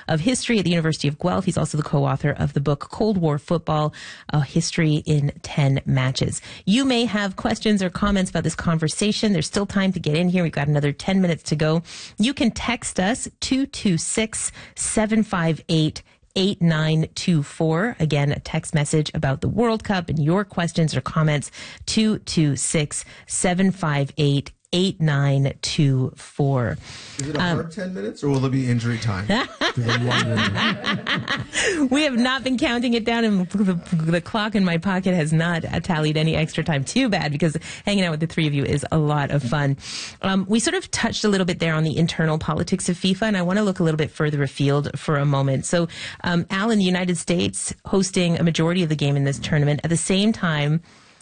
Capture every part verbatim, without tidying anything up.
of History at the University of Guelph. He's also the co-author of the book Cold War Football, A History in ten Matches. You may have questions or comments about this conversation. There's still time to get in here. We've got another ten minutes to go. You can text us two two six, seven five eight, eight nine two four. Again, a text message about the World Cup and your questions or comments, two two six, seven five eight, eight nine two four. Is it a hard um, ten minutes or will there be injury time? We have not been counting it down, and the, the clock in my pocket has not tallied any extra time. Too bad, because hanging out with the three of you is a lot of fun. Um, we sort of touched a little bit there on the internal politics of FIFA, and I want to look a little bit further afield for a moment. So, um, Alan, the United States hosting a majority of the game in this tournament, at the same time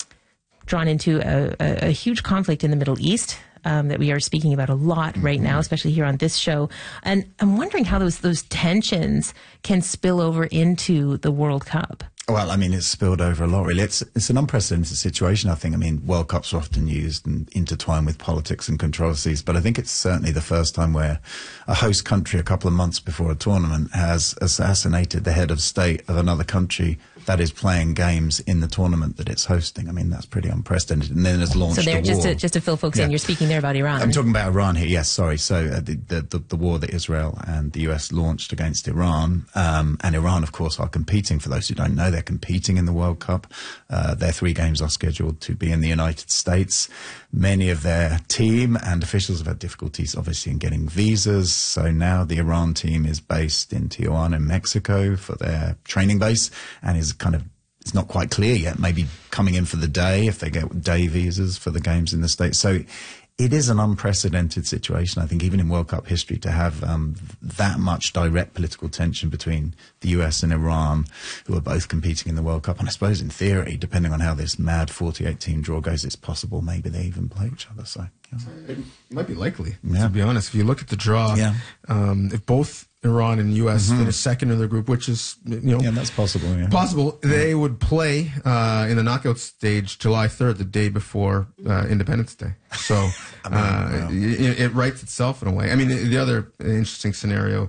drawn into a, a, a huge conflict in the Middle East um, that we are speaking about a lot right now, especially here on this show. And I'm wondering how those those tensions can spill over into the World Cup. Well, I mean, it's spilled over a lot, really. It's it's an unprecedented situation, I think. I mean, World Cups are often used and intertwined with politics and controversies, but I think it's certainly the first time where a host country, a couple of months before a tournament, has assassinated the head of state of another country that is playing games in the tournament that it's hosting. I mean, that's pretty unprecedented. And then has launched so there, a war. Just to, just to fill folks yeah. in, you're speaking there about Iran. I'm talking about Iran here, yes, sorry. So uh, the, the, the war that Israel and the U S launched against Iran, um, and Iran, of course, are competing. For those who don't know, they're competing in the World Cup. Uh, their three games are scheduled to be in the United States. Many of their team and officials have had difficulties, obviously, in getting visas. So now the Iran team is based in Tijuana, in Mexico, for their training base, and is kind of, it's not quite clear yet, maybe coming in for the day if they get day visas for the games in the States. So it is an unprecedented situation, I think, even in World Cup history, to have um, that much direct political tension between the U S and Iran, who are both competing in the World Cup. And I suppose in theory, depending on how this mad forty-eight team draw goes, it's possible maybe they even play each other. So yeah. It might be likely, yeah. to be honest. If you look at the draw, yeah. um, if both Iran and U S mm-hmm. finish second in their group, which is, you know, yeah, that's possible. Yeah. Possible. Yeah. They would play uh, in the knockout stage July third, the day before uh, Independence Day. So I mean, uh, wow. it, it writes itself in a way. I mean, the, the other interesting scenario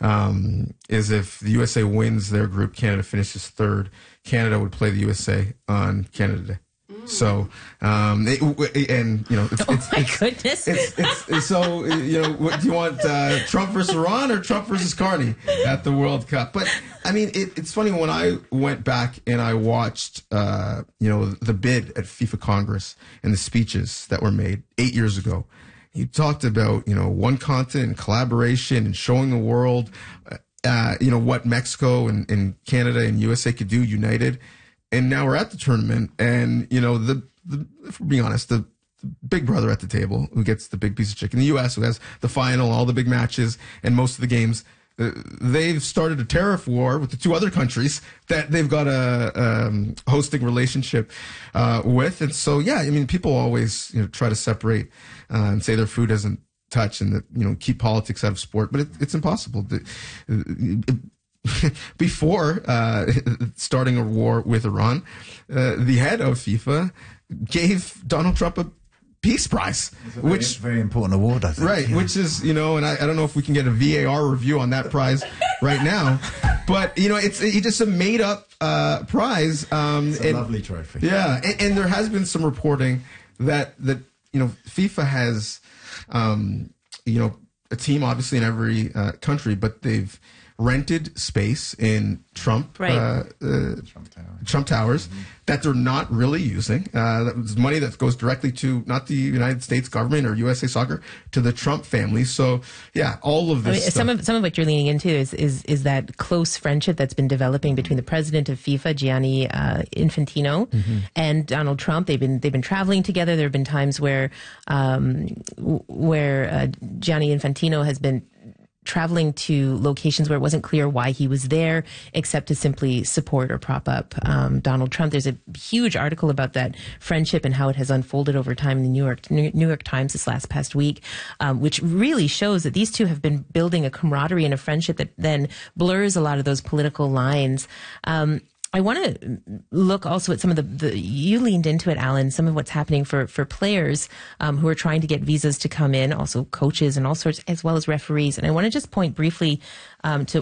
um, is if the U S A wins their group, Canada finishes third. Canada would play the U S A on Canada Day. So, um, it, and you know, it's, oh it's, my it's, goodness. It's, it's, it's, so, you know, what do you want, uh, Trump versus Iran or Trump versus Carney at the World Cup? But I mean, it, it's funny when I went back and I watched, uh, you know, the bid at FIFA Congress and the speeches that were made eight years ago. He talked about, you know, one continent and collaboration and showing the world, uh, you know, what Mexico and, and Canada and U S A could do united. And now we're at the tournament, and, you know, the, the if we're being honest, the, the big brother at the table who gets the big piece of chicken, the U S, who has the final, all the big matches, and most of the games, uh, they've started a tariff war with the two other countries that they've got a um, hosting relationship uh, with. And so, yeah, I mean, people always, you know, try to separate uh, and say their food doesn't touch and that, you know, keep politics out of sport, but it, it's impossible. It, it, Before uh, starting a war with Iran, uh, the head of FIFA gave Donald Trump a Peace Prize, very, which very important award, I think. Right, yeah. Which is, you know, and I, I don't know if we can get a V A R review on that prize right now, but you know, it's it's just a made up uh, prize. Um, it's a and, lovely trophy. Yeah, and, and there has been some reporting that that you know FIFA has, um, you know, a team obviously in every uh, country, but they've rented space in Trump, right. uh, uh, Trump Towers, Trump Towers mm-hmm. that they're not really using. Uh, that was money that goes directly to not the United States government or U S A Soccer, to the Trump family. So, yeah, all of this. I mean, some of some of what you're leaning into is is is that close friendship that's been developing between the president of FIFA, Gianni uh, Infantino, mm-hmm. and Donald Trump. They've been they've been traveling together. There have been times where um, where uh, Gianni Infantino has been traveling to locations where it wasn't clear why he was there, except to simply support or prop up um, Donald Trump. There's a huge article about that friendship and how it has unfolded over time in the New York New York Times this last past week, um, which really shows that these two have been building a camaraderie and a friendship that then blurs a lot of those political lines. Um, I want to look also at some of the, the, you leaned into it, Alan, some of what's happening for, for players um, who are trying to get visas to come in, also coaches and all sorts, as well as referees. And I want to just point briefly um, to